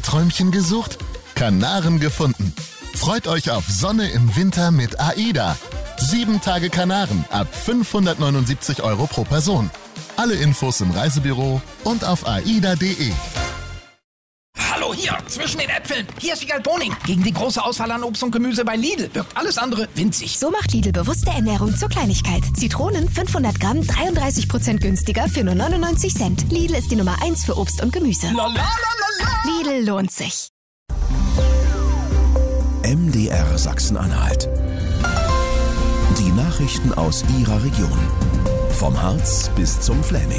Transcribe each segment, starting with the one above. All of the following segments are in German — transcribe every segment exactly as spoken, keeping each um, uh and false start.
Sommerträumchen gesucht? Kanaren gefunden. Freut euch auf Sonne im Winter mit AIDA. Sieben Tage Kanaren ab fünfhundertneunundsiebzig Euro pro Person. Alle Infos im Reisebüro und auf aida punkt de. Hallo hier, zwischen den Äpfeln. Hier ist Wiegald Boning. Gegen die große Auswahl an Obst und Gemüse bei Lidl wirkt alles andere winzig. So macht Lidl bewusste Ernährung zur Kleinigkeit. Zitronen fünfhundert Gramm, dreiunddreißig Prozent günstiger für nur neunundneunzig Cent. Lidl ist die Nummer eins für Obst und Gemüse. La, la, la, la, la. Lidl lohnt sich. M D R Sachsen-Anhalt. Die Nachrichten aus Ihrer Region. Vom Harz bis zum Fläming.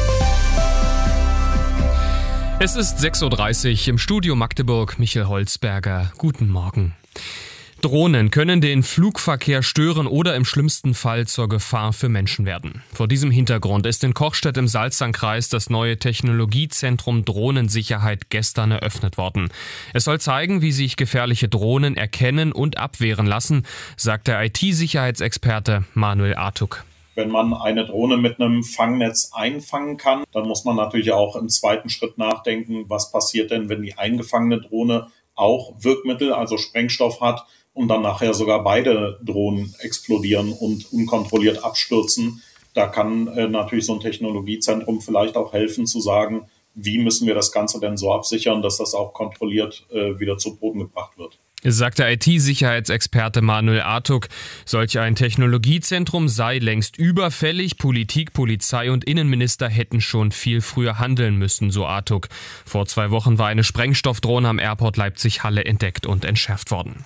Es ist sechs Uhr dreißig im Studio Magdeburg. Michael Holzberger. Guten Morgen. Drohnen können den Flugverkehr stören oder im schlimmsten Fall zur Gefahr für Menschen werden. Vor diesem Hintergrund ist in Kochstedt im Salzsandkreis das neue Technologiezentrum Drohnensicherheit gestern eröffnet worden. Es soll zeigen, wie sich gefährliche Drohnen erkennen und abwehren lassen, sagt der I T-Sicherheitsexperte Manuel Artuk. Wenn man eine Drohne mit einem Fangnetz einfangen kann, dann muss man natürlich auch im zweiten Schritt nachdenken, was passiert denn, wenn die eingefangene Drohne auch Wirkmittel, also Sprengstoff hat und dann nachher sogar beide Drohnen explodieren und unkontrolliert abstürzen. Da kann äh, natürlich so ein Technologiezentrum vielleicht auch helfen zu sagen, wie müssen wir das Ganze denn so absichern, dass das auch kontrolliert äh, wieder zu Boden gebracht wird. Sagt der I T-Sicherheitsexperte Manuel Artuk. Solch ein Technologiezentrum sei längst überfällig. Politik, Polizei und Innenminister hätten schon viel früher handeln müssen, so Artuk. Vor zwei Wochen war eine Sprengstoffdrohne am Airport Leipzig-Halle entdeckt und entschärft worden.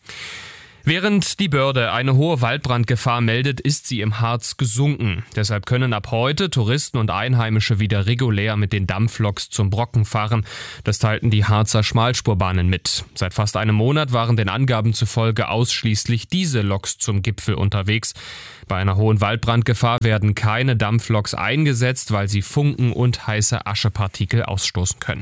Während die Börde eine hohe Waldbrandgefahr meldet, ist sie im Harz gesunken. Deshalb können ab heute Touristen und Einheimische wieder regulär mit den Dampfloks zum Brocken fahren. Das teilten die Harzer Schmalspurbahnen mit. Seit fast einem Monat waren den Angaben zufolge ausschließlich diese Loks zum Gipfel unterwegs. Bei einer hohen Waldbrandgefahr werden keine Dampfloks eingesetzt, weil sie Funken und heiße Aschepartikel ausstoßen können.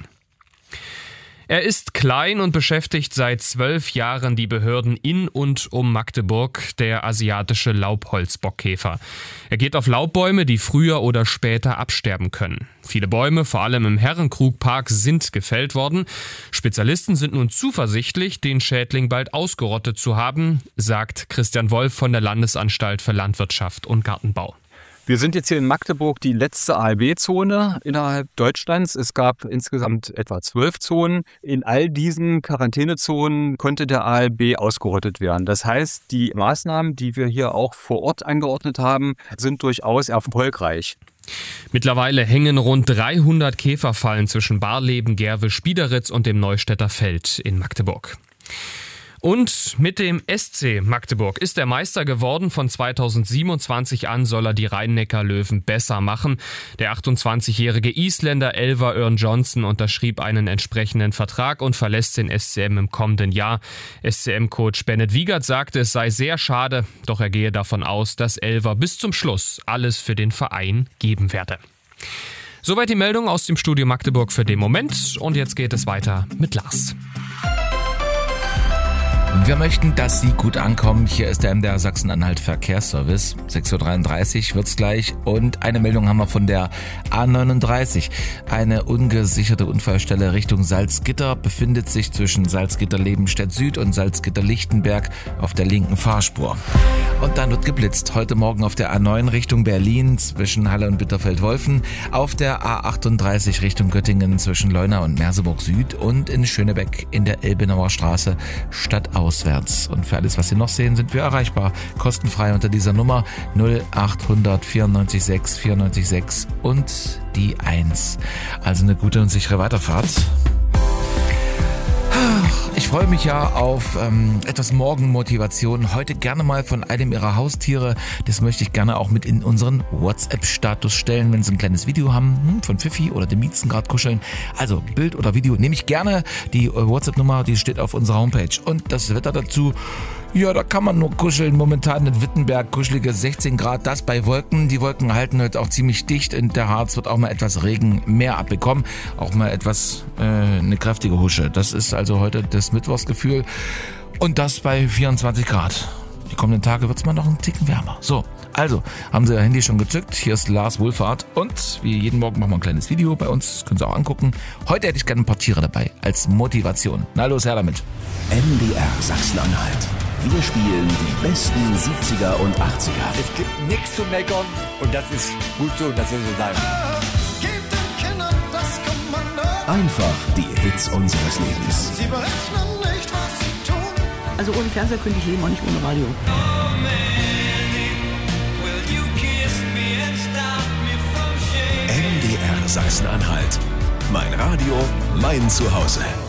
Er ist klein und beschäftigt seit zwölf Jahren die Behörden in und um Magdeburg, der asiatische Laubholzbockkäfer. Er geht auf Laubbäume, die früher oder später absterben können. Viele Bäume, vor allem im Herrenkrugpark, sind gefällt worden. Spezialisten sind nun zuversichtlich, den Schädling bald ausgerottet zu haben, sagt Christian Wolf von der Landesanstalt für Landwirtschaft und Gartenbau. Wir sind jetzt hier in Magdeburg die letzte A L B-Zone innerhalb Deutschlands. Es gab insgesamt etwa zwölf Zonen. In all diesen Quarantänezonen konnte der A L B ausgerottet werden. Das heißt, die Maßnahmen, die wir hier auch vor Ort angeordnet haben, sind durchaus erfolgreich. Mittlerweile hängen rund dreihundert Käferfallen zwischen Barleben, Gerwisch, Biederitz und dem Neustädter Feld in Magdeburg. Und mit dem S C Magdeburg ist er Meister geworden. Von zweitausendsiebenundzwanzig an soll er die Rhein-Neckar-Löwen besser machen. Der achtundzwanzigjährige Isländer Elvar Örn Johnson unterschrieb einen entsprechenden Vertrag und verlässt den S C M im kommenden Jahr. S C M-Coach Bennett Wiegert sagte, es sei sehr schade, doch er gehe davon aus, dass Elvar bis zum Schluss alles für den Verein geben werde. Soweit die Meldung aus dem Studio Magdeburg für den Moment. Und jetzt geht es weiter mit Lars. Wir möchten, dass Sie gut ankommen. Hier ist der M D R Sachsen-Anhalt Verkehrsservice. sechs Uhr dreiunddreißig wird's gleich. Und eine Meldung haben wir von der A neununddreißig. Eine ungesicherte Unfallstelle Richtung Salzgitter befindet sich zwischen Salzgitter-Lebenstedt Süd und Salzgitter-Lichtenberg auf der linken Fahrspur. Und dann wird geblitzt. Heute Morgen auf der A neun Richtung Berlin zwischen Halle und Bitterfeld-Wolfen. Auf der A achtunddreißig Richtung Göttingen zwischen Leuna und Merseburg Süd. Und in Schönebeck in der Elbenauer Straße stadtauswärts. Und für alles, was Sie noch sehen, sind wir erreichbar. Kostenfrei unter dieser Nummer null achthundert vierundneunzig sechs vierundneunzig sechs und die eins. Also eine gute und sichere Weiterfahrt. Ich freue mich ja auf ähm, etwas Morgenmotivation. Heute gerne mal von einem Ihrer Haustiere. Das möchte ich gerne auch mit in unseren WhatsApp-Status stellen, wenn Sie ein kleines Video haben hm, von Pfiffi oder dem Miezen gerade kuscheln. Also Bild oder Video nehme ich gerne. Die WhatsApp-Nummer, die steht auf unserer Homepage. Und das Wetter dazu, ja, da kann man nur kuscheln. Momentan in Wittenberg kuschelige sechzehn Grad, das bei Wolken. Die Wolken halten heute auch ziemlich dicht und der Harz wird auch mal etwas Regen mehr abbekommen. Auch mal etwas, äh, eine kräftige Husche. Das ist also heute das Mittwochsgefühl und das bei vierundzwanzig Grad. Die kommenden Tage wird es mal noch einen Ticken wärmer. So, Also, haben Sie Ihr Handy schon gezückt? Hier ist Lars Wohlfahrt und wie jeden Morgen machen wir ein kleines Video bei uns, können Sie auch angucken. Heute hätte ich gerne ein paar Tiere dabei, als Motivation. Na los, her damit. M D R Sachsen-Anhalt. Wir spielen die besten siebziger und achtziger. Es gibt nichts zu meckern und das ist gut so, das soll so sein. Einfach die Hits unseres Lebens. Sie berechnen nicht, was sie tun. Also ohne Fernseher könnte ich leben, auch nicht ohne Radio. M D R Sachsen-Anhalt. Mein Radio, mein Zuhause.